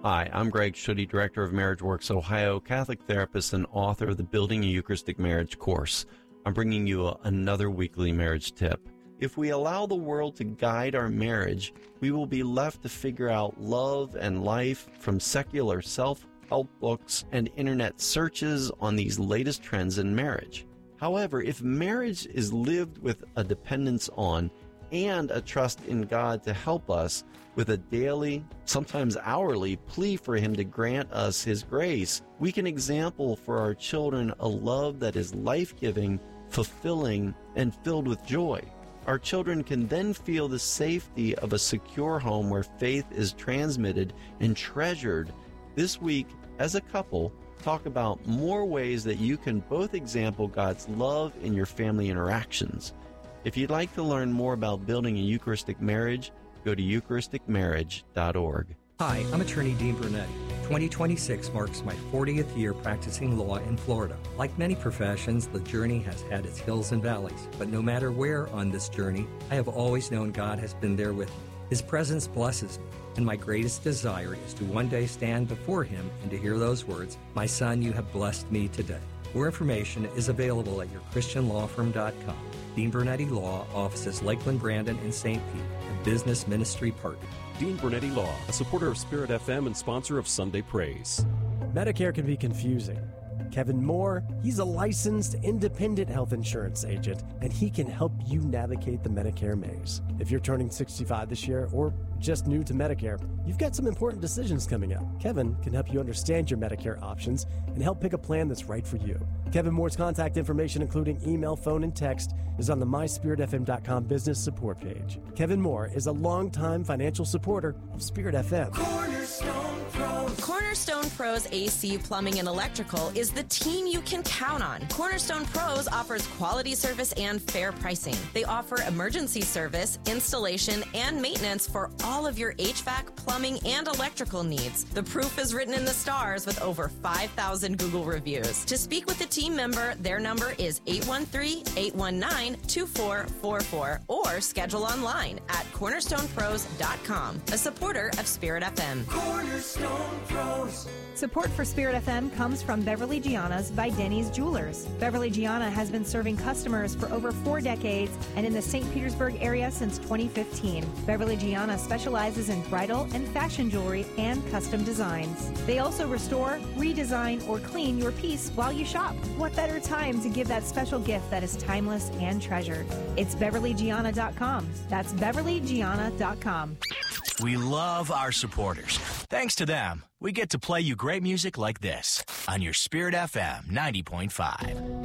Hi, I'm Greg Schutte, Director of Marriage Works Ohio, Catholic therapist and author of the Building a Eucharistic Marriage course. I'm bringing you another weekly marriage tip. If we allow the world to guide our marriage, we will be left to figure out love and life from secular self-help books and internet searches on these latest trends in marriage. However, if marriage is lived with a dependence on and a trust in God to help us with a daily, sometimes hourly, plea for Him to grant us His grace, we can example for our children a love that is life-giving, fulfilling, and filled with joy. Our children can then feel the safety of a secure home where faith is transmitted and treasured. This week, as a couple, talk about more ways that you can both example God's love in your family interactions. If you'd like to learn more about building a Eucharistic marriage, go to eucharisticmarriage.org. Hi, I'm attorney Dean Brunetti. 2026 marks my 40th year practicing law in Florida. Like many professions, the journey has had its hills and valleys, but no matter where on this journey, I have always known God has been there with me. His presence blesses me, and my greatest desire is to one day stand before Him and to hear those words, "My son, you have blessed me today." More information is available at yourchristianlawfirm.com. Dean Brunetti Law, offices Lakeland, Brandon, and St. Pete, a business ministry partner. Dean Brunetti Law, a supporter of Spirit FM and sponsor of Sunday Praise. Medicare can be confusing. Kevin Moore, he's a licensed independent health insurance agent, and he can help you navigate the Medicare maze. If you're turning 65 this year or just new to Medicare, you've got some important decisions coming up. Kevin can help you understand your Medicare options and help pick a plan that's right for you. Kevin Moore's contact information, including email, phone, and text, is on the myspiritfm.com business support page. Kevin Moore is a longtime financial supporter of Spirit FM. Cornerstone Pros AC Plumbing and Electrical is the team you can count on. Cornerstone Pros offers quality service and fair pricing. They offer emergency service, installation, and maintenance for all of your HVAC, plumbing, and electrical needs. The proof is written in the stars with over 5,000 Google reviews. To speak with a team member, their number is 813-819-2444 or schedule online at cornerstonepros.com, a supporter of Spirit FM. Cornerstone Pros. Support for Spirit FM comes from Beverly Gianna's by Denny's Jewelers. Beverly Gianna has been serving customers for over 4 decades and in the St. Petersburg area since 2015. Beverly Gianna specializes in bridal and fashion jewelry and custom designs. They also restore, redesign, or clean your piece while you shop. What better time to give that special gift that is timeless and treasured? It's BeverlyGianna.com. That's BeverlyGianna.com. We love our supporters. Thanks to them, we get to play you great music like this on your Spirit FM 90.5.